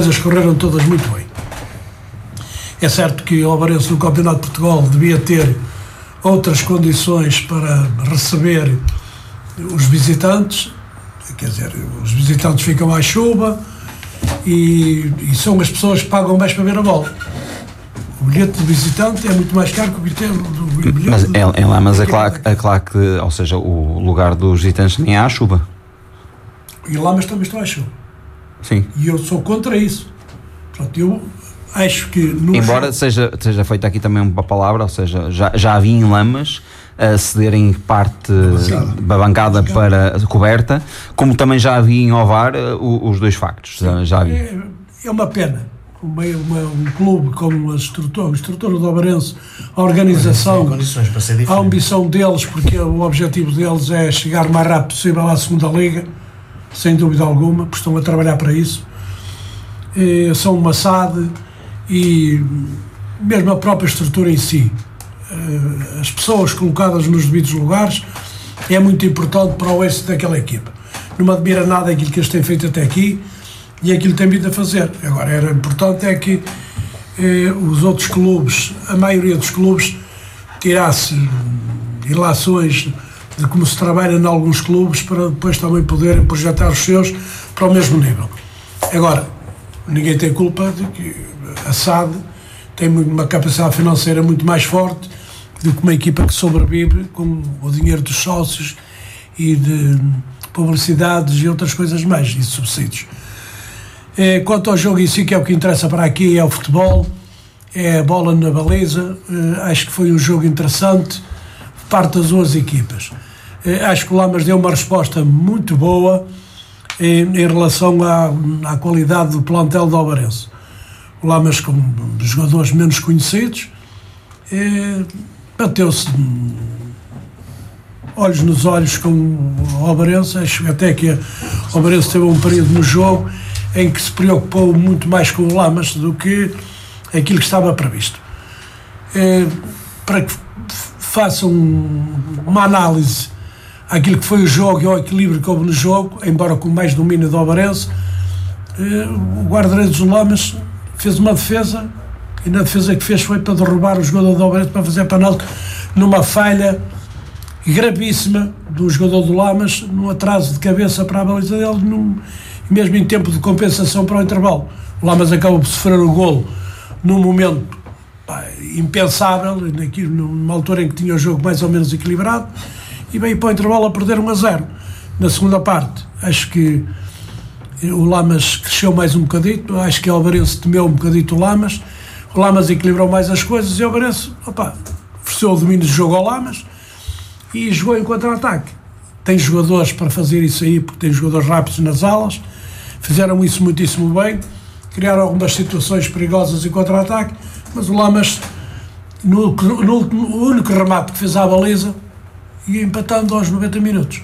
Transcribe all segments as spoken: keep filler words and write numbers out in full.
coisas correram todas muito bem. É certo que o Obarense no Campeonato de Portugal devia ter outras condições para receber os visitantes, quer dizer, os visitantes ficam à chuva e, e são as pessoas que pagam mais para ver a bola. O bilhete de visitante é muito mais caro que o bilhete do bilhete. Mas em, em Lamas é claro, é claro que, ou seja, o lugar dos visitantes nem há à chuva. E Lamas também está à chuva. Sim. E eu sou contra isso. Portanto, eu acho que... Embora seja, seja feita aqui também uma palavra, ou seja, já, já havia em Lamas a cederem parte da bancada para coberta, como também já havia em Ovar uh, os dois factos. Já, já havia. É, é uma pena. Uma, uma, um clube como a estrutura, a estrutura do Obarense, a organização, a ambição deles, porque o objetivo deles é chegar o mais rápido possível à segunda liga, sem dúvida alguma, porque estão a trabalhar para isso. E são uma S A D e mesmo a própria estrutura em si, as pessoas colocadas nos devidos lugares, é muito importante para o êxito daquela equipa. Não me admira nada aquilo que eles têm feito até aqui e aquilo que têm vindo a fazer. Agora, era importante é que eh, os outros clubes, a maioria dos clubes, tirasse ilações de como se trabalha em alguns clubes para depois também poderem projetar os seus para o mesmo nível. Agora, ninguém tem culpa de que a S A D tem uma capacidade financeira muito mais forte do que uma equipa que sobrevive com o dinheiro dos sócios e de publicidades e outras coisas mais, e subsídios. É, quanto ao jogo em si, que é o que interessa para aqui, é o futebol, é a bola na baliza. É, acho que foi um jogo interessante, parte das duas equipas. É, acho que o Lamas deu uma resposta muito boa em, em relação à, à qualidade do plantel do Obarense. O Lamas, com jogadores menos conhecidos, é, bateu-se olhos nos olhos com o Obarense. Acho até que o Obarense teve um período no jogo em que se preocupou muito mais com o Lamas do que aquilo que estava previsto. É, para que façam uma análise àquilo que foi o jogo e ao equilíbrio que houve no jogo, embora com mais domínio do Obarense, é, o guarda-redes do Lamas fez uma defesa e na defesa que fez foi para derrubar o jogador do Obarense, para fazer penalti numa falha gravíssima do jogador do Lamas, num atraso de cabeça para a baliza dele, num, mesmo em tempo de compensação para o intervalo. O Lamas acabou por sofrer o golo num momento pá, impensável, naquilo, numa altura em que tinha o jogo mais ou menos equilibrado, e veio para o intervalo a perder um a zero. Na segunda parte, acho que o Lamas cresceu mais um bocadito, acho que o Obarense temeu um bocadito o Lamas, o Lamas equilibrou mais as coisas e o Obarense opa, ofereceu o domínio de jogo ao Lamas e jogou em contra-ataque. Tem jogadores para fazer isso aí, porque tem jogadores rápidos nas alas, fizeram isso muitíssimo bem, criaram algumas situações perigosas em contra-ataque, mas o Lamas, no, no, no único remate que fez à baliza, ia empatando aos noventa minutos.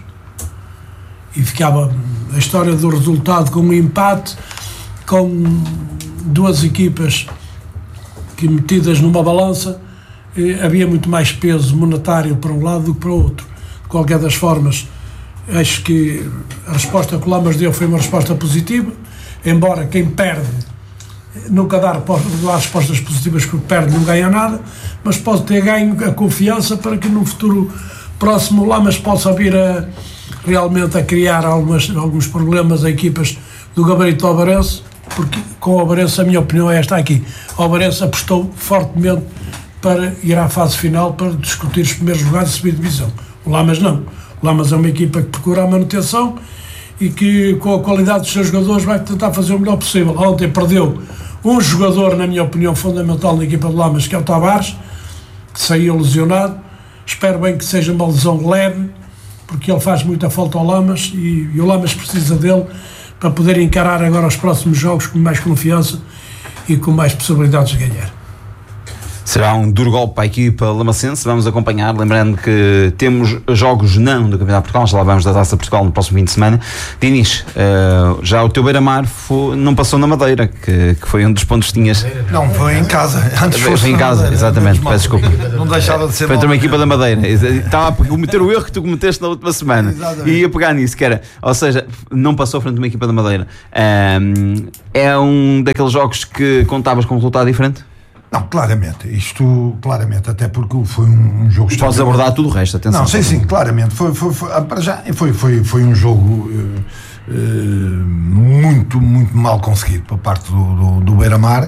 E ficava a história do resultado com um empate, com duas equipas que metidas numa balança, havia muito mais peso monetário para um lado do que para o outro. De qualquer das formas, acho que a resposta que o Lamas deu foi uma resposta positiva, embora quem perde nunca dá, dá respostas positivas, porque perde não ganha nada, mas pode ter ganho a confiança para que no futuro próximo o Lamas possa vir a realmente a criar algumas, alguns problemas a equipas do gabarito do Obarense, porque com o Obarense, a minha opinião é esta aqui, o Obarense apostou fortemente para ir à fase final, para discutir os primeiros lugares e subir de divisão. O Lamas não. O Lamas é uma equipa que procura a manutenção e que, com a qualidade dos seus jogadores, vai tentar fazer o melhor possível. Ontem perdeu um jogador, na minha opinião, fundamental na equipa do Lamas, que é o Tavares, que saiu lesionado. Espero bem que seja uma lesão leve, porque ele faz muita falta ao Lamas e, e o Lamas precisa dele para poder encarar agora os próximos jogos com mais confiança e com mais possibilidades de ganhar. Será um duro golpe para a equipa lamacense. Vamos acompanhar, lembrando que temos jogos não do Campeonato de Portugal, já lá vamos da Taça de Portugal no próximo fim de semana. Dinis, uh, já o teu Beira-Mar foi, não passou na Madeira, que, que foi um dos pontos que tinhas. Não, foi em casa. Antes foi, foi em casa, Madeira, exatamente, peço desculpa. Não deixava de ser. Foi entre uma equipa da Madeira. Estava a cometer o erro que tu cometeste na última semana. Exatamente. E ia pegar nisso, que era, ou seja, não passou frente a uma equipa da Madeira. Um, é um daqueles jogos que contavas com um resultado diferente? Não, claramente, isto, claramente, até porque foi um, um jogo... Podes abordar tudo o resto, atenção. Não, sim, sim, claramente, foi, foi, foi, para já, foi, foi, foi um jogo uh, uh, muito, muito mal conseguido por parte do, do, do Beira-Mar,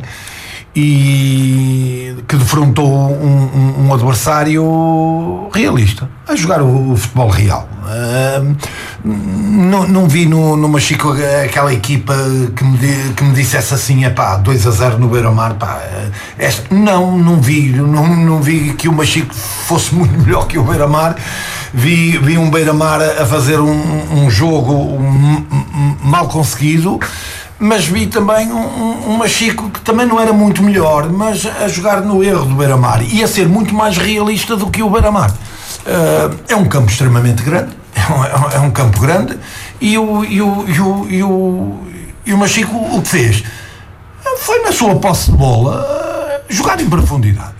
e que defrontou um, um, um adversário realista, a jogar o, o futebol real. Uh, não, não vi no, no Machico aquela equipa que me, que me dissesse assim, epá, dois a zero no Beira-Mar, pá, esta, não, não vi, não, não vi que o Machico fosse muito melhor que o Beira-Mar. Vi, vi um Beira-Mar a fazer um, um jogo um, um, mal conseguido, mas vi também um, um Machico que também não era muito melhor, mas a jogar no erro do Beira-Mar e a ser muito mais realista do que o Beira-Mar. Uh, é um campo extremamente grande, é um, é um campo grande, e o, e, o, e, o, e, o, e o Machico o que fez foi, na sua posse de bola, uh, jogar em profundidade.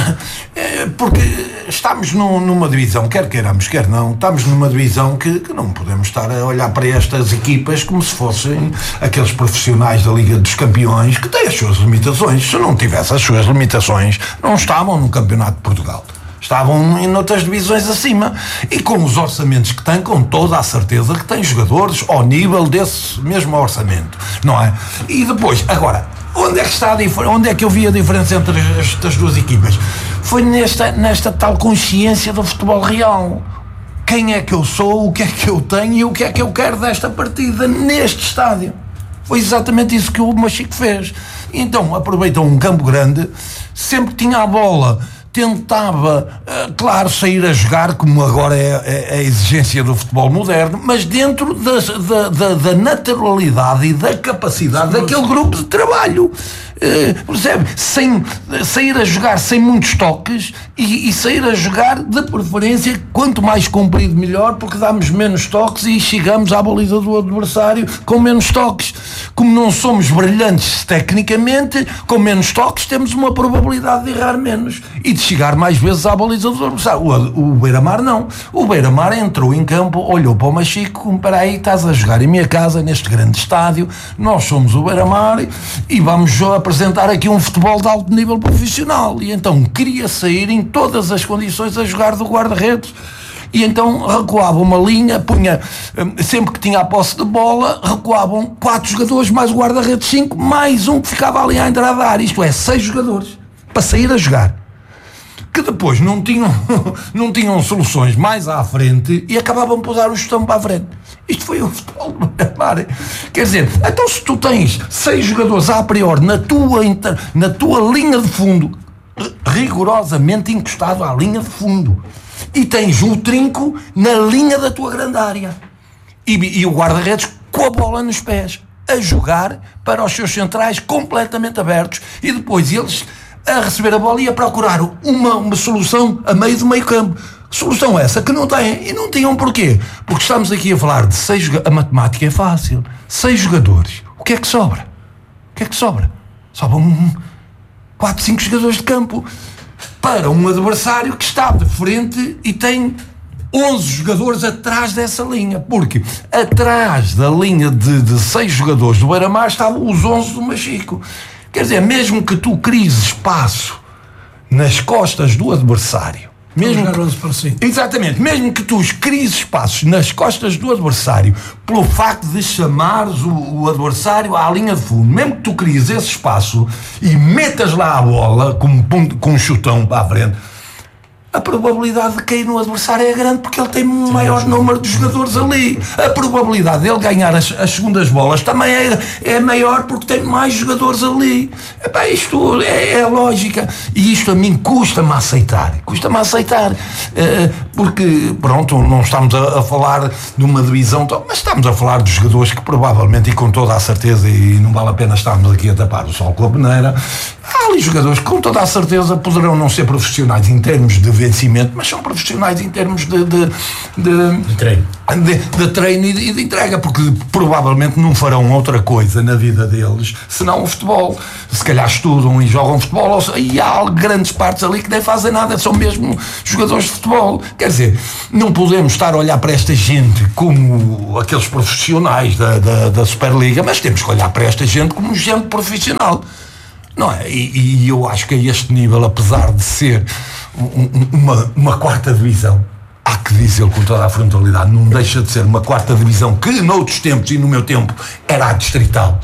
Porque estamos num, numa divisão, quer queiramos, quer não, estamos numa divisão que, que não podemos estar a olhar para estas equipas como se fossem aqueles profissionais da Liga dos Campeões que têm as suas limitações. Se não tivesse as suas limitações, não estavam no Campeonato de Portugal. Estavam em outras divisões acima, e com os orçamentos que têm, com toda a certeza que têm jogadores ao nível desse mesmo orçamento, não é? E depois, agora, onde é que está a diferença? Onde é que eu vi a diferença entre estas duas equipas? Foi nesta, nesta tal consciência do futebol real. Quem é que eu sou, o que é que eu tenho e o que é que eu quero desta partida neste estádio. Foi exatamente isso que o Machico fez. Então aproveitou um campo grande, sempre que tinha a bola tentava, claro, sair a jogar, como agora é, é a exigência do futebol moderno, mas dentro da, da, da, da naturalidade e da capacidade daquele grupo de trabalho. Uh, percebe? Sem sair a jogar sem muitos toques e, e sair a jogar de preferência quanto mais comprido melhor, porque damos menos toques e chegamos à baliza do adversário com menos toques. Como não somos brilhantes tecnicamente, com menos toques temos uma probabilidade de errar menos e de chegar mais vezes à baliza do adversário. O, o Beira-Mar não. O Beira-Mar entrou em campo, olhou para o Machico, como, para aí, estás a jogar em minha casa, neste grande estádio, nós somos o Beira-Mar e vamos apresentar aqui um futebol de alto nível profissional. E então queria sair em todas as condições a jogar do guarda-redes. E então recuava uma linha, punha, sempre que tinha a posse de bola, recuavam quatro jogadores, mais o guarda-redes cinco, mais um que ficava ali à entrada da área, isto é, seis jogadores, para sair a jogar. Que depois não tinham, não tinham soluções mais à frente e acabavam por usar o chutão para a frente. Isto foi o futebol do Beira-Mar. Quer dizer, então se tu tens seis jogadores a priori na tua, na tua linha de fundo, rigorosamente encostado à linha de fundo, e tens o trinco na linha da tua grande área, e, e o guarda-redes com a bola nos pés, a jogar para os seus centrais completamente abertos, e depois eles a receber a bola e a procurar uma, uma solução a meio do meio campo. Solução essa que não têm, e não tinham porquê? Porque estamos aqui a falar de seis, a matemática é fácil, seis jogadores, o que é que sobra? O que é que sobra? Sobram quatro, cinco jogadores de campo para um adversário que está de frente e tem onze jogadores atrás dessa linha, porque atrás da linha de, de seis jogadores do Beira-Mar estavam os onze do Machico. Quer dizer, mesmo que tu crises espaço nas costas do adversário, mesmo que, exatamente, mesmo que tu crises espaços nas costas do adversário, pelo facto de chamares o, o adversário à linha de fundo, mesmo que tu crises esse espaço e metas lá a bola com, com um chutão para a frente, a probabilidade de cair no adversário é grande porque ele tem um maior número de jogadores ali. A probabilidade de ele ganhar as, as segundas bolas também é, é maior porque tem mais jogadores ali. Epá, isto é, é lógica. E isto a mim custa-me a aceitar. Custa-me a aceitar. Uh, porque, pronto, não estamos a, a falar de uma divisão, mas estamos a falar de jogadores que provavelmente, e com toda a certeza, e não vale a pena estarmos aqui a tapar o sol com a peneira, há ali jogadores que com toda a certeza poderão não ser profissionais em termos de vencimento, mas são profissionais em termos de, de, de, de treino, de, de treino e, de, e de entrega, porque provavelmente não farão outra coisa na vida deles senão o futebol. Se calhar estudam e jogam futebol, ou, e há grandes partes ali que nem fazem nada, são mesmo jogadores de futebol. Quer dizer, não podemos estar a olhar para esta gente como aqueles profissionais da, da, da Superliga, mas temos que olhar para esta gente como gente profissional. Não é? E, e eu acho que a este nível, apesar de ser um, uma, uma quarta divisão, há que dizer com toda a frontalidade, não deixa de ser uma quarta divisão que noutros tempos e no meu tempo era a distrital.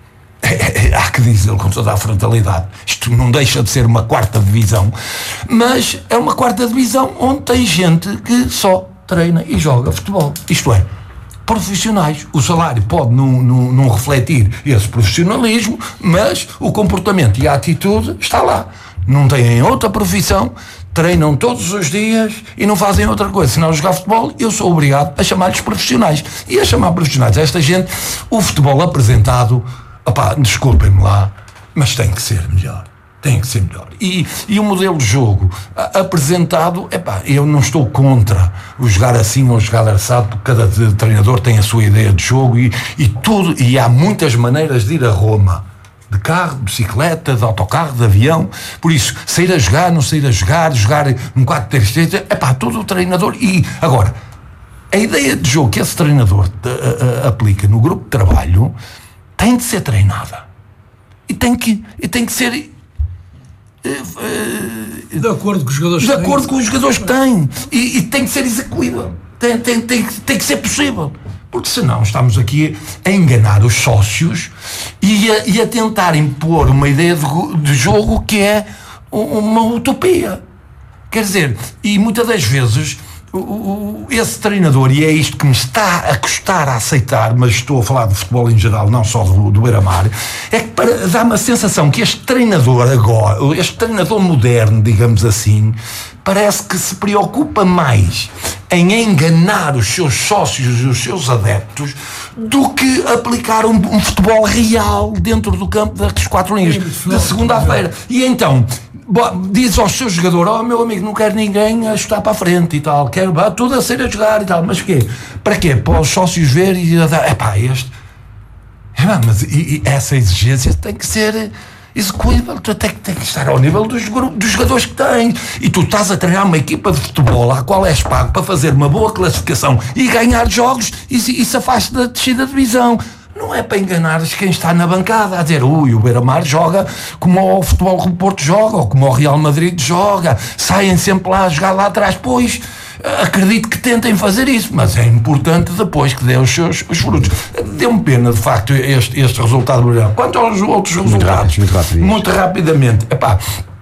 É, é, há que dizer com toda a frontalidade, isto não deixa de ser uma quarta divisão, mas é uma quarta divisão onde tem gente que só treina e joga futebol. Isto é, profissionais. O salário pode não, não, não refletir esse profissionalismo, mas o comportamento e a atitude está lá. Não têm outra profissão, treinam todos os dias e não fazem outra coisa senão jogar futebol. Eu sou obrigado a chamar-lhes profissionais. E a chamar profissionais a esta gente, o futebol apresentado, opá, desculpem-me lá, mas tem que ser melhor. Tem que ser melhor. E, e o modelo de jogo a, apresentado, epá, eu não estou contra o jogar assim ou jogar assado, porque cada treinador tem a sua ideia de jogo e, e tudo, e há muitas maneiras de ir a Roma. De carro, de bicicleta, de autocarro, de avião. Por isso, sair a jogar, não sair a jogar, jogar num quatro três três, epá, todo o treinador. E agora, a ideia de jogo que esse treinador a, a, aplica no grupo de trabalho tem de ser treinada. E tem que, e tem que ser... de acordo com os jogadores de que acordo têm. com os jogadores que têm e, e tem que ser execuível, tem, tem, tem, tem que ser possível, porque senão estamos aqui a enganar os sócios e a, e a tentar impor uma ideia de, de jogo que é uma utopia. Quer dizer, e muitas das vezes o, o, esse treinador, e é isto que me está a custar a aceitar, mas estou a falar de futebol em geral, não só do, do Beira-Mar, é que para, dá-me a sensação que este treinador agora, este treinador moderno, digamos assim, parece que se preocupa mais em enganar os seus sócios e os seus adeptos do que aplicar um, um futebol real dentro do campo das quatro linhas de segunda-feira. E então diz ao seu jogador: ó, oh, meu amigo, não quero ninguém a chutar para a frente e tal, quero vá, tudo a ser a jogar e tal. Mas quê? Para quê? Para os sócios ver e dar, epá, este epá, mas e, e essa exigência tem que ser execuível, tu tem, tem que estar ao nível dos, dos jogadores que tens, e tu estás a treinar uma equipa de futebol à qual és pago para fazer uma boa classificação e ganhar jogos, e isso afasta da descida de divisão. Não é para enganar quem está na bancada a dizer: ui, o Beira-Mar joga como o Futebol Clube Porto joga, ou como o Real Madrid joga, saem sempre lá a jogar lá atrás. Pois, acredito que tentem fazer isso, mas é importante depois que dê os seus os frutos. Deu-me pena, de facto, este, este resultado do Beira-Mar. Quanto aos outros resultados, muito, rápido, muito, rápido, muito rapidamente, epá,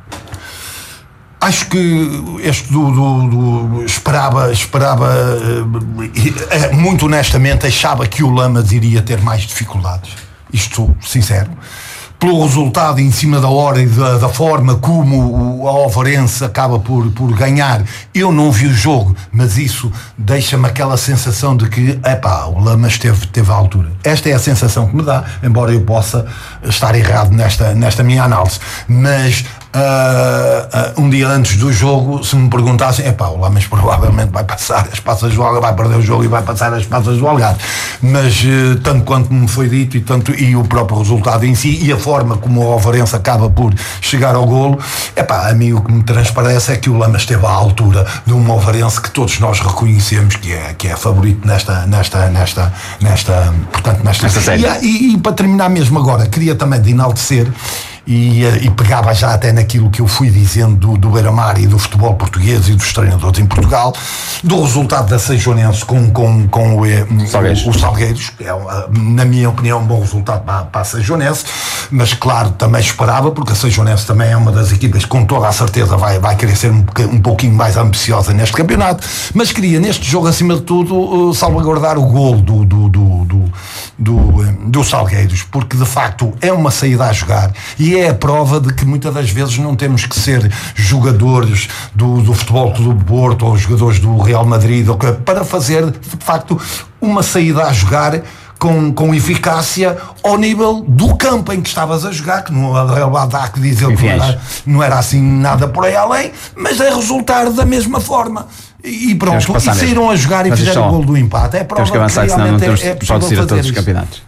acho que este do, do, do esperava, esperava uh, muito honestamente, achava que o Lamas iria ter mais dificuldades. Isto, sincero. Pelo resultado em cima da hora e da, da forma como a Ovarense acaba por, por ganhar, eu não vi o jogo, mas isso deixa-me aquela sensação de que, epá, o Lamas teve, teve a altura. Esta é a sensação que me dá, embora eu possa estar errado nesta, nesta minha análise. Mas Uh, uh, um dia antes do jogo, se me perguntassem, epá, o Lamas provavelmente vai passar as passas do Algarve, vai perder o jogo e vai passar as passas do Algarve. Mas uh, tanto quanto me foi dito e, tanto, e o próprio resultado em si e a forma como o Ovarense acaba por chegar ao golo, epá, a mim o que me transparece é que o Lamas esteve à altura de um Ovarense que todos nós reconhecemos que é, que é favorito nesta, nesta, nesta, nesta, portanto, nesta, nesta série. E, e, e para terminar mesmo agora, queria também de enaltecer e, e pegava já até naquilo que eu fui dizendo do, do Beira-Mar e do futebol português e dos treinadores em Portugal, do resultado da Seijonense com, com, com o, Salgueiros. o, os Salgueiros, que é, na minha opinião, um bom resultado para, para a Seijonense, mas claro, também esperava, porque a Seijonense também é uma das equipas que com toda a certeza vai, vai querer ser um, um pouquinho mais ambiciosa neste campeonato, mas queria neste jogo acima de tudo uh, salvaguardar o golo do, do, do, do, do, um, do Salgueiros, porque de facto é uma saída a jogar e é a prova de que muitas das vezes não temos que ser jogadores do, do Futebol Clube Porto ou jogadores do Real Madrid ou, para fazer de facto uma saída a jogar Com, com eficácia ao nível do campo em que estavas a jogar, que não há que dizer que não era, não era assim nada por aí além, mas é resultar da mesma forma. E pronto, e saíram mesmo a jogar e mas fizeram o gol do empate. É prova temos que avançar, que senão não temos, é, é pode ser a todos os campeonatos.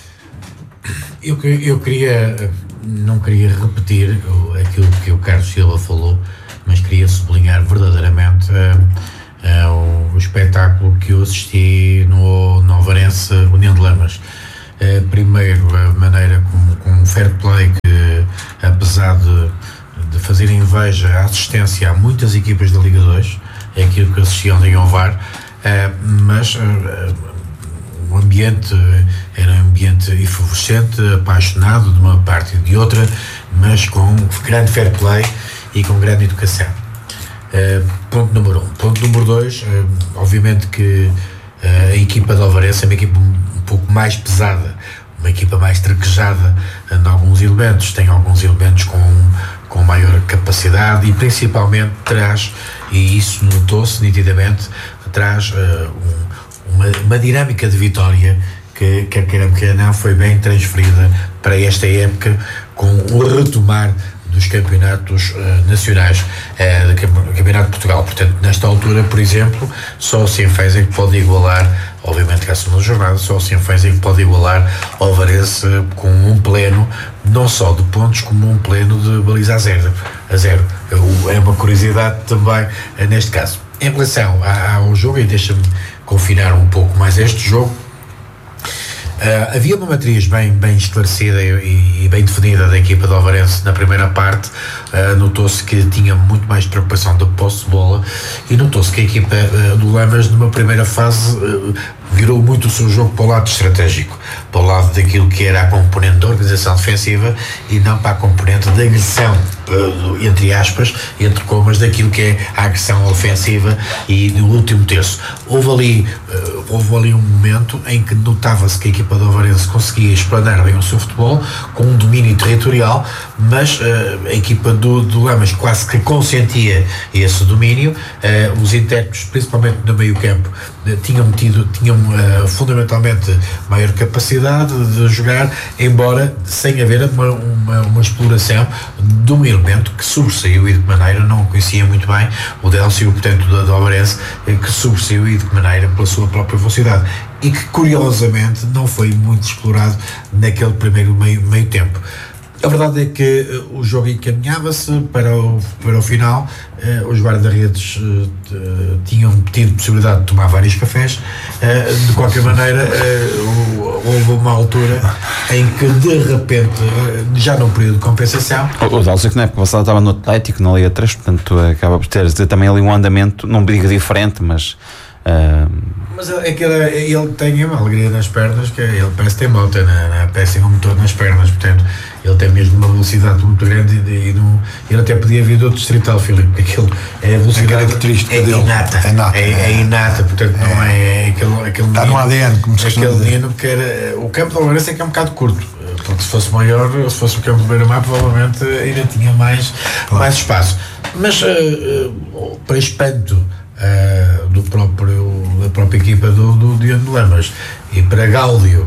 Eu, eu queria, não queria repetir aquilo que o Carlos Silva falou, mas queria sublinhar verdadeiramente Uh, o, o espetáculo que eu assisti no, no Alvarense União de Lamas. Uh, primeiro, a maneira como, com o fair play que, apesar de, de fazer inveja à assistência a muitas equipas da Liga dois, é aquilo que assistiam em Ovar, uh, mas uh, o ambiente era um ambiente efervescente, apaixonado de uma parte e de outra, mas com grande fair play e com grande educação. Uh, ponto número um. Ponto número dois, uh, obviamente que uh, a equipa de Alvarense é uma equipa um, um pouco mais pesada, uma equipa mais traquejada em alguns elementos, tem alguns elementos com, com maior capacidade e principalmente traz, e isso notou-se nitidamente, traz uh, um, uma, uma dinâmica de vitória que, quer queira, quer não, foi bem transferida para esta época com o retomar dos campeonatos uh, nacionais uh, do Campeonato de Portugal. Portanto, nesta altura, por exemplo, só o Sinfãs é que pode igualar, obviamente que é a segunda jornada, só o Sinfãs é que pode igualar ao Alvarense uh, com um pleno, não só de pontos, como um pleno de baliza a zero. A zero. Uh, é uma curiosidade também uh, neste caso. Em relação a, ao jogo, e deixa-me confinar um pouco mais este jogo, Uh, havia uma matriz bem, bem esclarecida e, e bem definida da equipa de Alvarense na primeira parte. Uh, notou-se que tinha muito mais preocupação de posse de bola e notou-se que a equipa uh, do Lamas numa primeira fase uh, virou muito o seu jogo para o lado estratégico, para o lado daquilo que era a componente da organização defensiva e não para a componente da agressão, uh, entre aspas, entre comas, daquilo que é a agressão ofensiva e no último terço. Houve ali, uh, houve ali um momento em que notava-se que a equipa do Alvarense conseguia explanar bem o seu futebol com um domínio territorial, mas uh, a equipa do, do Lamas quase que consentia esse domínio. Uh, os intérpretes, principalmente no meio campo, uh, tinham tido, tinham uh, fundamentalmente maior capacidade de jogar, embora sem haver uma, uma, uma exploração de um elemento que sobressaiu e de que maneira, não o conhecia muito bem, o Délcio, portanto, do, do Alvarense, que sobressaiu e de que maneira pela sua própria velocidade e que curiosamente não foi muito explorado naquele primeiro meio, meio tempo. A verdade é que uh, o jogo encaminhava-se para o, para o final, uh, os guarda-redes uh, tinham tido possibilidade de tomar vários cafés, uh, de qualquer maneira uh, houve uma altura em que de repente, uh, já num período de compensação... O, o Dálcio que na época passada estava no Atlético, na Liga três, portanto acaba por ter também ali um andamento, não digo diferente, mas... Uh... Mas é que ele, ele tem uma alegria nas pernas, que ele parece ter moto, né? Parece ter um motor nas pernas, portanto ele tem mesmo uma velocidade muito grande e, e não, ele até podia vir do distrital, Filipe, porque aquilo é a velocidade é, é inata, é inata, é, é inata, portanto é, não é, é aquele, aquele está menino, no A D N, como se aquele menino que era, o campo de Alvarense é que é um bocado curto, porque se fosse maior, se fosse o campo de Beira-Mar, provavelmente ainda tinha mais, claro, mais espaço, mas uh, uh, para espanto Uh, do próprio, da própria equipa do, do União de Lamas e para Gáudio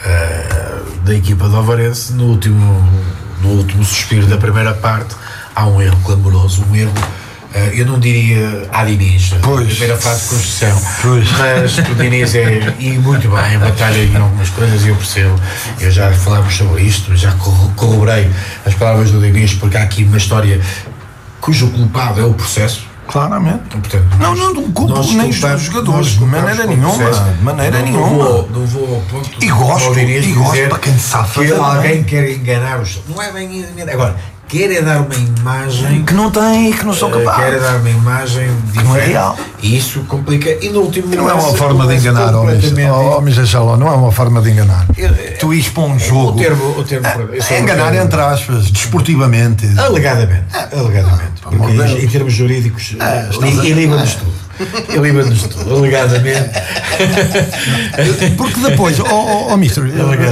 uh, da equipa do Alvarense, no último, no último suspiro da primeira parte há um erro clamoroso, um erro, uh, eu não diria a Diniz, a primeira fase de construção, mas o Diniz é, e muito bem, batalha em algumas coisas e eu percebo, eu já falámos sobre isto, já corroborei as palavras do Diniz, porque há aqui uma história cujo culpado é o processo. Claramente. Portanto, não, não, não culpo nem os jogadores, de maneira nenhuma. De maneira não, nenhuma. Não vou, não vou ao ponto e gosto, e gosto para quem sabe que alguém quer enganar os. Não é bem enganar. Agora, quer dar uma imagem que não tem e que não são capazes. Quer dar uma imagem diferente. Não é real. E isso complica. E no último não é uma forma de enganar, ó Michel, não é uma forma de enganar. Eu, tu ires para um jogo. O termo, o termo é, enganar termo, entre aspas, desportivamente. Alegadamente. É. Alegadamente. Ah, porque em, em termos jurídicos, é, e livra-nos tudo. E livra-nos tudo, alegadamente. Porque depois, ó oh, oh, mister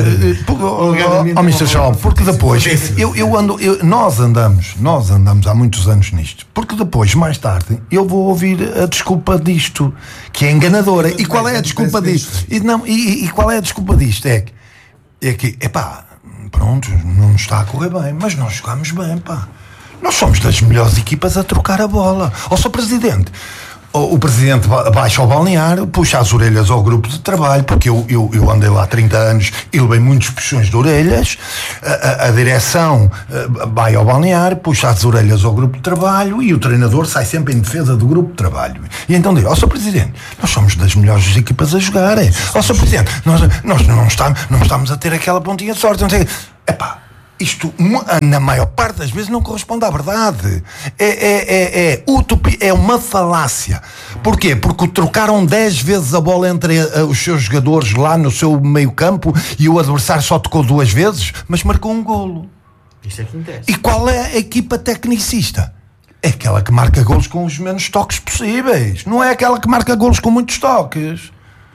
Ó mister Shaw, porque depois eu, eu ando, eu, nós andamos, nós andamos há muitos anos nisto. Porque depois, mais tarde, eu vou ouvir a desculpa disto, que é enganadora. E qual é a desculpa disto? E, não, e, e qual é a desculpa disto? É que, é que, epá, pronto, não está a correr bem, mas nós jogamos bem, pá. Nós somos das melhores equipas a trocar a bola. Ó, Sr. Presidente, o presidente baixa ao balneário, puxa as orelhas ao grupo de trabalho, porque eu, eu, eu andei lá há trinta anos e levei muitos puxões de orelhas. A, a, a direção vai ao balneário, puxa as orelhas ao grupo de trabalho e o treinador sai sempre em defesa do grupo de trabalho. E então digo, ó Sr. Presidente, nós somos das melhores equipas a jogar. Ó Sr. Presidente, nós, nós não, estamos, não estamos a ter aquela pontinha de sorte. Não sei. Epá, isto, na maior parte das vezes, não corresponde à verdade. É, é, é, é, utopia, é uma falácia. Porquê? Porque trocaram dez vezes a bola entre os seus jogadores lá no seu meio campo e o adversário só tocou duas vezes, mas marcou um golo. Isso é que interessa. E qual é a equipa tecnicista? É aquela que marca golos com os menos toques possíveis. Não é aquela que marca golos com muitos toques.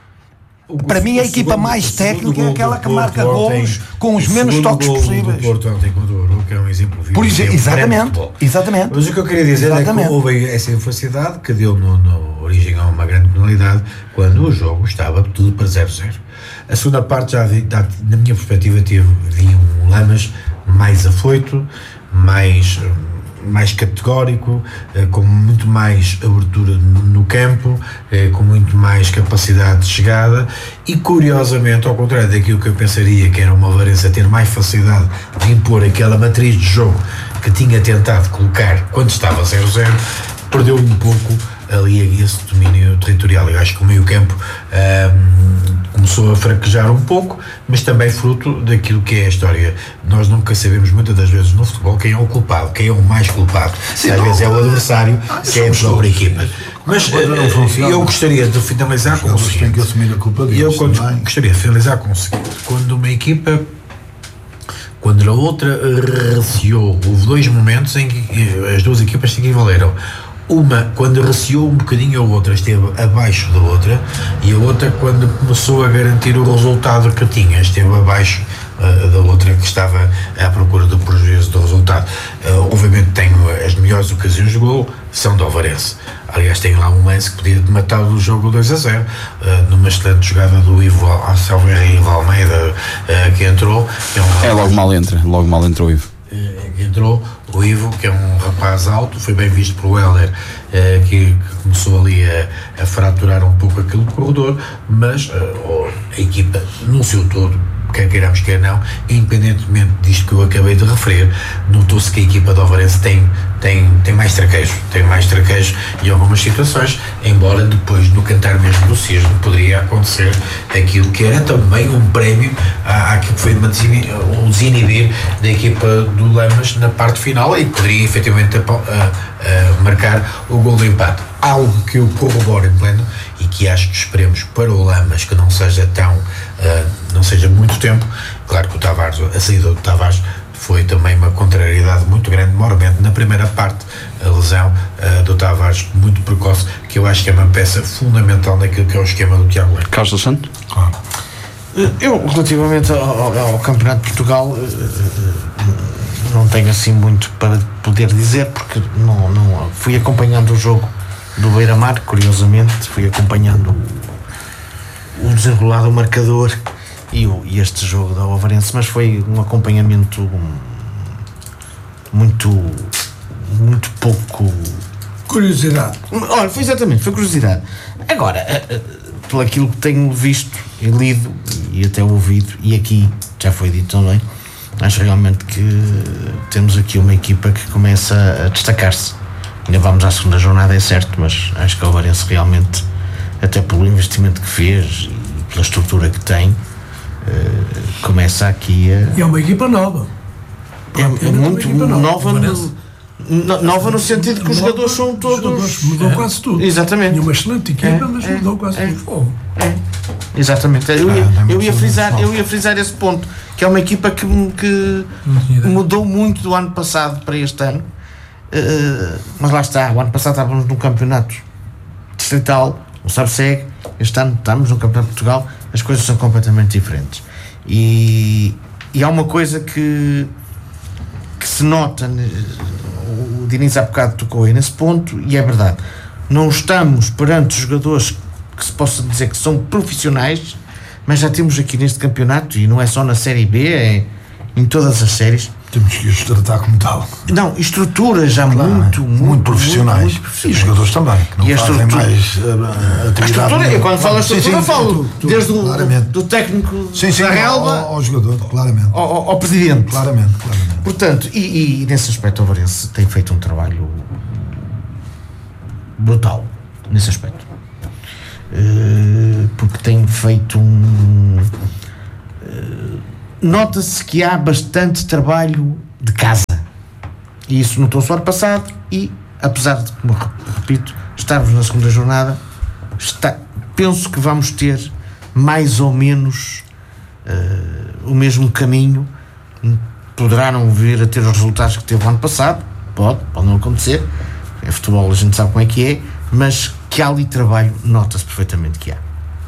O, Para mim, a equipa segundo, mais técnica é aquela que marca golos com os menos toques possíveis. O Porto ontem contra o Euro, que é um exemplo vivo. Por exemplo, exatamente, exatamente. Mas o que eu queria dizer exatamente. é que houve essa infelicidade que deu no, no origem a uma grande penalidade quando o jogo estava tudo para zero zero. A segunda parte, já vi, na minha perspectiva, teve, vi um Lamas mais afoito, mais... mais categórico, eh, com muito mais abertura no campo, eh, com muito mais capacidade de chegada e, curiosamente, ao contrário daquilo que eu pensaria que era uma Varense a ter mais facilidade de impor aquela matriz de jogo que tinha tentado colocar quando estava zero zero, perdeu um pouco ali esse domínio territorial. Eu acho que o meio campo um, começou a fraquejar um pouco, mas também fruto daquilo que é a história. Nós nunca sabemos muitas das vezes no futebol quem é o culpado, quem é o mais culpado. Sim, às não, vezes é o adversário, ah, que é a própria equipa. Mas uh, eu gostaria de finalizar com o seguinte. Que assumir a culpa deles, eu quando, gostaria de finalizar com o seguinte. Quando uma equipa, quando a outra receou, houve dois momentos em que as duas equipas se equivaleram. Uma, quando receou um bocadinho a outra, esteve abaixo da outra, e a outra, quando começou a garantir o resultado que tinha, esteve abaixo uh, da outra, que estava à procura do prejuízo do resultado. Uh, obviamente tenho as melhores ocasiões de gol, são do Alvarense. Aliás, tem lá um lance que podia matar o jogo dois a zero, uh, numa excelente jogada do Ivo Almeida, Almeida uh, que entrou. Que é, um é logo mal entra, logo mal entrou o Ivo. Entrou o Ivo, que é um rapaz alto, foi bem visto pelo Heller, eh, que, que começou ali a, a fraturar um pouco aquele corredor, mas eh, a equipa no seu todo, quer queiramos, quer não, independentemente disto que eu acabei de referir, notou-se que a equipa do Alvarense tem, tem, tem mais traquejo, tem mais traquejo em algumas situações, embora depois no cantar mesmo do cisne poderia acontecer aquilo que era também um prémio à, àquilo que foi o desinibir da equipa do Lamas na parte final e poderia efetivamente a, a, a marcar o gol do empate. Algo que eu corroboro em pleno e que acho que esperemos para o Lamas que não seja tão uh, não seja muito tempo. Claro que o Tavares, a saída do Tavares foi também uma contrariedade muito grande, mormente na primeira parte, a lesão uh, do Tavares muito precoce, que eu acho que é uma peça fundamental naquilo que é o esquema do Tiago Leite. Carlos Santos? Claro. Eu, relativamente ao, ao Campeonato de Portugal, não tenho assim muito para poder dizer, porque não, não fui acompanhando o jogo do Beira-Mar, curiosamente, fui acompanhando o desenrolar do marcador e, o, e este jogo da Alvarense, mas foi um acompanhamento muito, muito pouco... Curiosidade. Olha, foi exatamente, foi curiosidade. Agora, pelo aquilo que tenho visto e lido e até ouvido, e aqui já foi dito também, acho realmente que temos aqui uma equipa que começa a destacar-se ainda vamos à segunda jornada, é certo, mas acho que o Varense realmente, até pelo investimento que fez e pela estrutura que tem, uh, começa aqui a... E é uma equipa nova. É, é muito nova, nova no, nova no sentido que os nova, jogadores são todos... Jogadores mudou é, quase tudo. Exatamente. Tinha uma excelente equipa, é, mas é, mudou quase é, tudo. É, exatamente. Eu ia, eu, ia frisar, eu ia frisar esse ponto, que é uma equipa que, que mudou muito do ano passado para este ano. Uh, mas lá está, o ano passado estávamos num campeonato distrital, o Sabseg, este ano estamos no Campeonato de Portugal, as coisas são completamente diferentes. E, e há uma coisa que, que se nota, o Diniz há bocado tocou aí nesse ponto, e é verdade, não estamos perante jogadores que se possa dizer que são profissionais, mas já temos aqui neste campeonato, e não é só na Série B, é em todas as séries. Temos que os tratar como tal. Não, estruturas já claro, muito, muito, muito, profissionais. muito, muito profissionais. E jogadores também, que não e fazem mais uh, atividade. A estrutura, eu quando falo a estrutura, sim, sim, falo tu, tu, desde claramente. o do técnico sim, sim, da relva ao, ao jogador, claramente. Ao, ao, ao presidente. Claramente, claramente. Portanto, e, e nesse aspecto o Varense tem feito um trabalho brutal, nesse aspecto. Uh, porque tem feito um... Uh, nota-se que há bastante trabalho de casa, e isso notou-se o ano passado, e apesar de, como repito, estarmos na segunda jornada, está, penso que vamos ter mais ou menos uh, o mesmo caminho. Poderá não vir a ter os resultados que teve o ano passado, pode, pode não acontecer, é futebol, a gente sabe como é que é, mas que há ali trabalho, nota-se perfeitamente que há.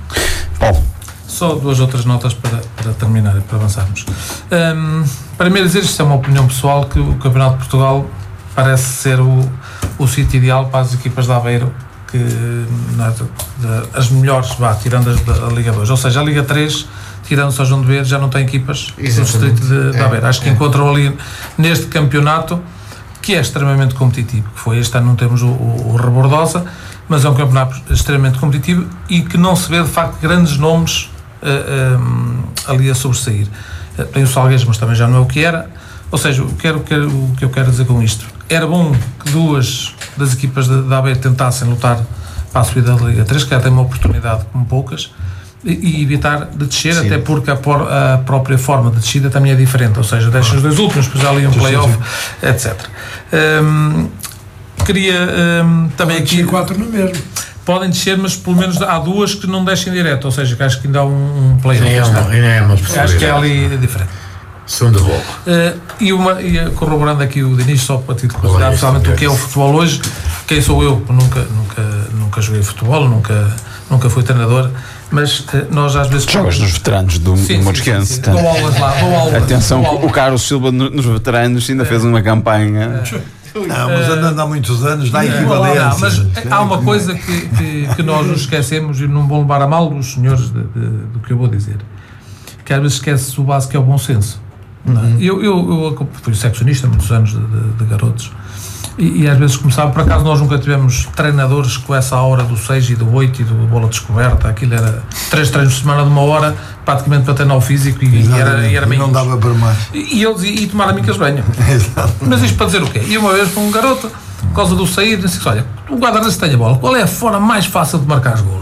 Paulo. Só duas outras notas para, para terminar e para avançarmos. Um, primeiro dizer, isto é uma opinião pessoal, que o Campeonato de Portugal parece ser o, o sítio ideal para as equipas de Aveiro, que não, de, de, as melhores, vá, tirando as da Liga dois, ou seja, a Liga três, tirando São João de Beira, já não tem equipas no distrito de, de Aveiro. Acho que é. encontram ali neste campeonato, que é extremamente competitivo, que foi este ano, não temos o, o, o Rebordosa, mas é um campeonato extremamente competitivo e que não se vê de facto grandes nomes Uh, um, ali a sobressair. Uh, tem o Salgueiros, mas também já não é o que era. Ou seja, o que, quero, quero, o que eu quero dizer com isto, era bom que duas das equipas da Aveiro tentassem lutar para a subida da Liga três, que já tem uma oportunidade como poucas, e, e evitar de descer. Sim. Até porque a, por, a própria forma de descida também é diferente, ou seja, deixam os dois últimos, depois ali um play-off, etcétera. Um, queria um, também aqui quatro no mesmo. Podem descer, mas pelo menos há duas que não descem direto, ou seja, que acho que ainda há um, um play-off. Ainda é uma acho que é ali diferente. Segundo rolo. Uh, e, uma, e corroborando aqui o Diniz, só para título de curiosidade, especialmente o que é o futebol hoje, quem sou eu, nunca, nunca, nunca joguei futebol, nunca, nunca fui treinador, mas uh, nós às vezes... Jogas nos veteranos do Mosquense. Dou aulas lá, dou aulas. Atenção, dou aulas. O Carlos Silva nos veteranos ainda é. fez uma campanha... É. Não, mas andando há muitos anos dá equivalência. Não, mas há uma coisa que, que, que nós nos esquecemos, e não vou levar a mal os senhores de, de, do que eu vou dizer, que às vezes esquece-se o básico, que é o bom senso. Não é? Uhum. Eu, eu, eu fui seccionista há muitos anos de, de, de garotos, e, e às vezes começava, por acaso nós nunca tivemos treinadores com essa hora do seis e do oito e do bola descoberta, aquilo era três treinos por semana de uma hora, praticamente para treinar o físico, e, e era, e era bem não dava para mais. E, e eles e, e tomar a mim que eles venham. Mas isto para dizer o quê? E uma vez para um garoto, por causa do sair, disse: olha, o guarda-redes tem a bola, qual é a forma mais fácil de marcar golo?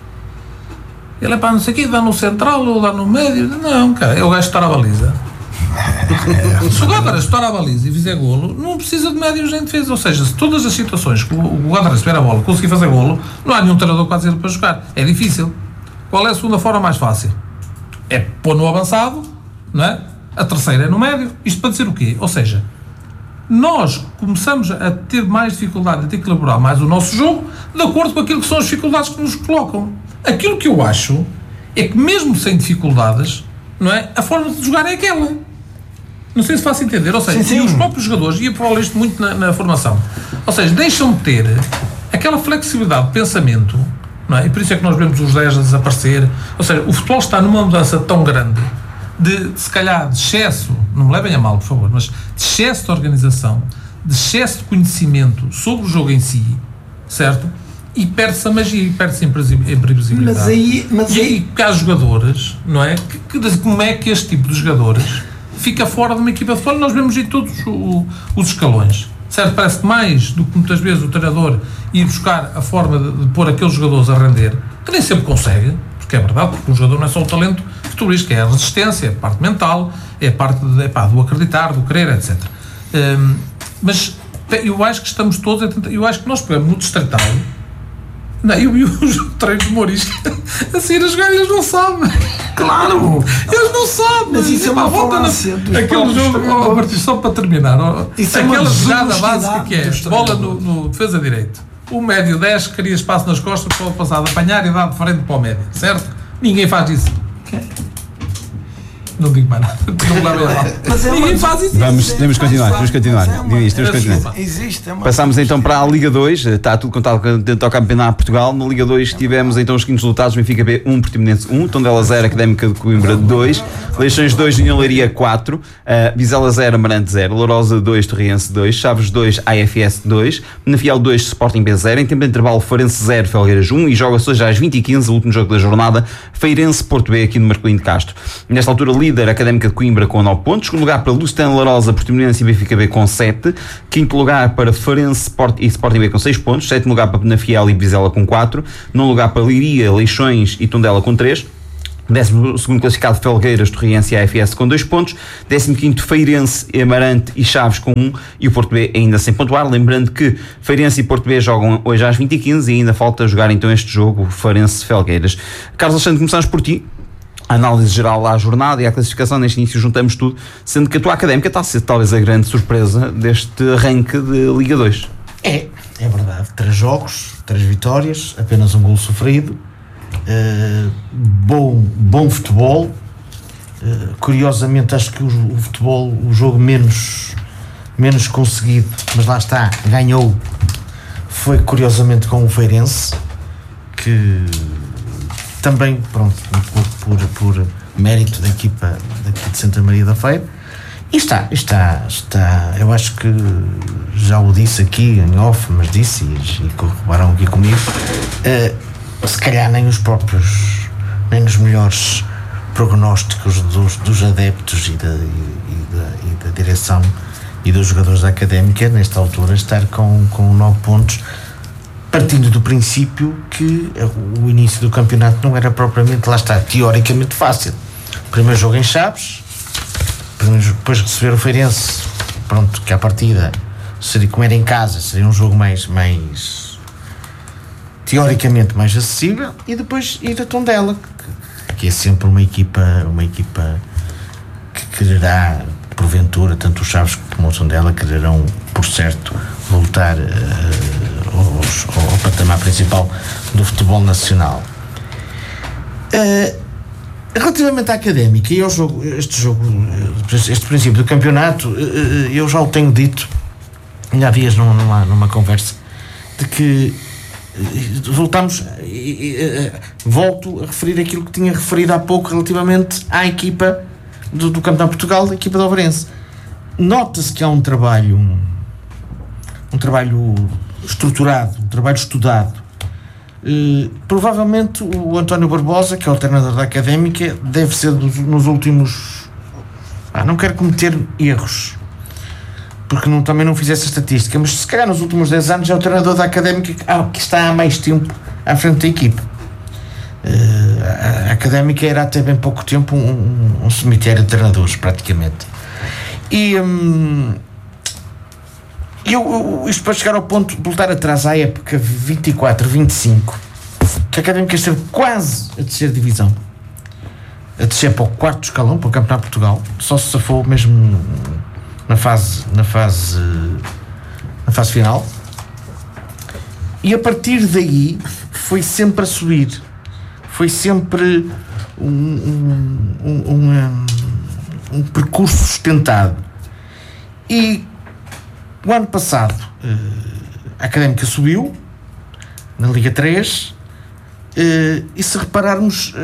Ele é para não sei o quê, dá no central ou dá no médio? Não, cara, é o gajo estar à baliza. Se o guarda-redes estar à baliza e fizer golo, não precisa de médios nem defesa. Ou seja, se todas as situações que o guarda-redes tiver a bola conseguir fazer golo, não há nenhum treinador que vá dizer para jogar. É difícil. Qual é a segunda forma mais fácil? É pôr no avançado, não é? A terceira é no médio. Isto para dizer o quê? Ou seja, nós começamos a ter mais dificuldade, a ter que elaborar mais o nosso jogo de acordo com aquilo que são as dificuldades que nos colocam. Aquilo que eu acho é que mesmo sem dificuldades, não é? A forma de jogar é aquela. Não sei se faço entender. Ou seja, sim, sim. E os próprios jogadores, e eu falo isto muito na, na formação, ou seja, deixam de ter aquela flexibilidade de pensamento, não é? E por isso é que nós vemos os dez a desaparecer. Ou seja, o futebol está numa mudança tão grande de, se calhar, de excesso, não me levem a mal, por favor, mas de excesso de organização, de excesso de conhecimento sobre o jogo em si, certo? E perde-se a magia, e perde-se a imprevisibilidade. Mas aí, mas e aí, há jogadores, não é? Que, que, como é que este tipo de jogadores fica fora de uma equipa de futebol? Nós vemos em todos o, os escalões, certo? Parece que mais do que muitas vezes o treinador ir buscar a forma de, de pôr aqueles jogadores a render, que nem sempre consegue, porque é verdade, porque um jogador não é só o talento futurista, é a resistência, é a parte mental, é a parte de, epá, do acreditar, do querer, etcétera. Um, mas eu acho que estamos todos a tentar, eu acho que nós pegamos no distrital. Não, eu vi o treino de humorística assim a jogar e eles não sabem. Claro! Eles não sabem! Mas isso é uma falácia dos aquele jogo, oh, Martins, só para terminar, oh, isso aquela é jogada básica que é bola no, no defesa direito. O médio dez queria espaço nas costas para o passado apanhar e dar de frente para o médio, certo? Ninguém faz isso. Não digo mais nada. Não Ninguém faz isso. Vamos, temos que continuar, temos que continuar. Temos que continuar. Existe, é uma Passamos então para a Liga dois, está tudo contado dentro do Campeonato de Portugal. Na Liga dois tivemos então os seguintes resultados: Benfica B um, Portimonense um, Tondela zero, Académica de Coimbra dois, Leixões dois, União Leiria quatro, uh, Vizela zero, Amarante zero, Lourosa dois, Torriense dois, Chaves dois, A F S dois, Penafiel dois, Sporting B zero, em tempo de intervalo Farense zero, Felgueiras um, e joga-se hoje às vinte e quinze, o último jogo da jornada, Feirense Porto B, aqui no Marcolino de Castro. Nesta altura, líder Académica de Coimbra com nove pontos, segundo lugar para Lusitano Lourosa, Portimonense e Benfica B com sete, quinto lugar para Farense Sport e Sporting B com seis pontos, sétimo lugar para Penafiel e Vizela com quatro, nono lugar para Leiria, Leixões e Tondela com três, décimo segundo classificado Felgueiras, Torriense e A F S com dois pontos, décimo quinto Feirense, Amarante e Chaves com um, e o Porto B ainda sem pontuar. Lembrando que Feirense e Porto B jogam hoje às vinte e quinze e ainda falta jogar então este jogo, Farense-Felgueiras. Carlos Alexandre, começamos por ti. A análise geral à jornada e à classificação. Neste início juntamos tudo, sendo que a tua Académica está a ser talvez a grande surpresa deste arranque de Liga dois. É, é verdade. Três jogos, três vitórias, apenas um golo sofrido, uh, bom, bom futebol. Uh, curiosamente, acho que o, o futebol, o jogo menos, menos conseguido, mas lá está, ganhou, foi curiosamente com o Feirense, que também, pronto, por, por, por mérito da equipa daqui de Santa Maria da Feira. E está, está, está, eu acho que já o disse aqui em off, mas disse e, e corroboraram aqui comigo, uh, se calhar nem os próprios, nem nos melhores prognósticos dos, dos adeptos e da, e, e, da, e da direção e dos jogadores da Académica, nesta altura, estar com, com nove pontos, partindo do princípio que o início do campeonato não era propriamente, lá está, teoricamente fácil. Primeiro jogo em Chaves, depois receber o Feirense, pronto, que à partida seria, como era em casa, seria um jogo mais, mais teoricamente mais acessível, e depois ir a Tondela, que, que é sempre uma equipa, uma equipa que quererá, porventura, tanto os Chaves como o Tondela quererão, por certo, voltar uh, ao, ao patamar principal do futebol nacional. Uh, relativamente à Académica e ao jogo, este jogo, este princípio do campeonato, uh, eu já o tenho dito, ainda há dias numa, numa, numa conversa, de que uh, voltamos, uh, uh, volto a referir aquilo que tinha referido há pouco relativamente à equipa do, do Campeonato de Portugal, da equipa de Ovarense. Nota-se que há um trabalho, um, um trabalho estruturado, um trabalho estudado. Uh, provavelmente o António Barbosa, que é o treinador da Académica, deve ser dos, nos últimos... Ah, não quero cometer erros, porque não, também não fiz essa estatística, mas se calhar nos últimos dez anos é o treinador da Académica que, ah, que está há mais tempo à frente da equipe. Uh, a, a Académica era até bem pouco tempo um, um, um cemitério de treinadores, praticamente. E... Um, Eu, eu, isto para chegar ao ponto de voltar atrás à época vinte e quatro, vinte e cinco, que a Académica esteve quase a descer divisão, a descer para o quarto escalão, para o Campeonato de Portugal, só se safou mesmo na fase, na fase, na fase final, e a partir daí foi sempre a subir, foi sempre um, um, um, um, um percurso sustentado. E o ano passado a Académica subiu na Liga três, e se repararmos,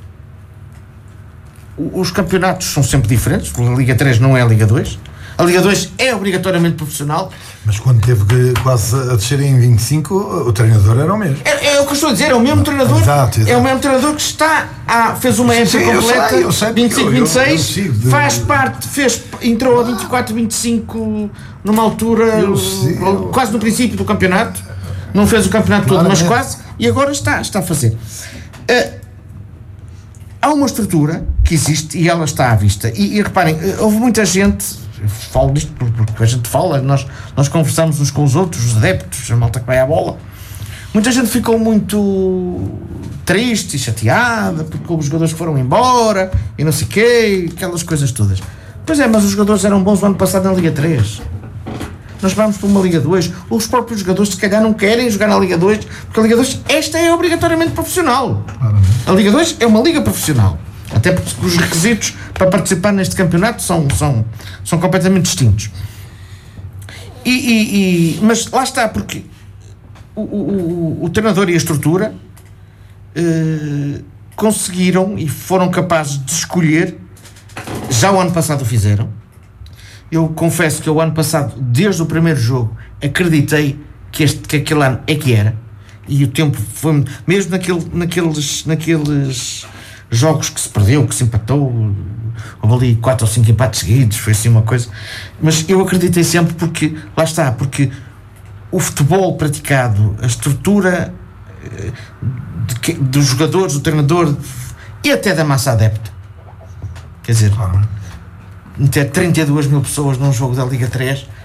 os campeonatos são sempre diferentes. A Liga três não é a Liga dois. A Liga dois é obrigatoriamente profissional, Mas quando teve que quase a descer em vinte e cinco, o treinador era o mesmo. É, é o que eu estou a dizer, é o mesmo treinador. Exato, exato. É o mesmo treinador que está a, fez uma época sim, eu completa, sei, eu sei, vinte e cinco, eu- vinte e seis, eu- eu sigo de- faz parte, fez, entrou a vinte e quatro, vinte e cinco numa altura Eu sei, eu- quase no princípio do campeonato. Não fez o campeonato todo, mas quase, e agora está, está a fazer. Uh, há uma estrutura que existe e ela está à vista. E, e reparem, uh, houve muita gente. Eu falo disto porque a gente fala, nós, nós conversamos uns com os outros, os adeptos, a malta que vai à bola. Muita gente ficou muito triste e chateada porque os jogadores que foram embora e não sei o quê, aquelas coisas todas. Pois é, mas os jogadores eram bons o ano passado na Liga três. Nós vamos para uma Liga dois. Os próprios jogadores, se calhar, não querem jogar na Liga dois, porque a Liga dois, esta é obrigatoriamente profissional. A Liga dois é uma liga profissional. Até porque os requisitos para participar neste campeonato são, são, são completamente distintos. E, e, e, mas lá está, porque o, o, o, o treinador e a estrutura eh, conseguiram e foram capazes de escolher, já o ano passado o fizeram. Eu confesso que o ano passado, desde o primeiro jogo, acreditei que, este, que aquele ano é que era. E o tempo foi, mesmo naquele, naqueles, naqueles jogos que se perdeu, que se empatou, houve ali quatro ou cinco empates seguidos, foi assim uma coisa. Mas eu acreditei sempre porque, lá está, porque o futebol praticado, a estrutura de que, dos jogadores, do treinador e até da massa adepta. Quer dizer, meter trinta e duas mil pessoas num jogo da Liga três